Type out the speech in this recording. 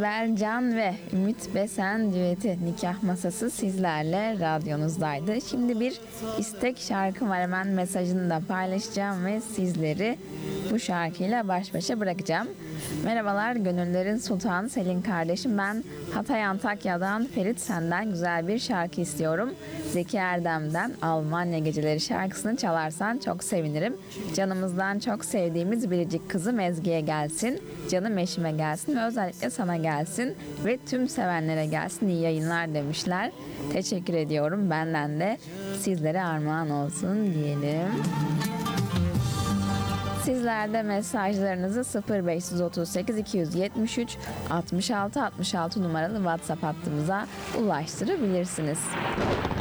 Sibel Can ve Ümit Besen düeti Nikah Masası sizlerle radyonuzdaydı. Şimdi bir istek şarkım var, hemen mesajını da paylaşacağım ve sizleri bu şarkıyla baş başa bırakacağım. Merhabalar Gönüllerin Sultanı Selin kardeşim, ben Hatay Antakya'dan Ferit, senden güzel bir şarkı istiyorum. Zeki Erdem'den Almanya Geceleri şarkısını çalarsan çok sevinirim. Canımızdan çok sevdiğimiz biricik kızım Ezgi'ye gelsin, canım eşime gelsin ve özellikle sana gelsin ve tüm sevenlere gelsin. İyi yayınlar demişler. Teşekkür ediyorum. Benden de sizlere armağan olsun diyelim. Sizler de mesajlarınızı 0538 273 66 66 numaralı WhatsApp hattımıza ulaştırabilirsiniz.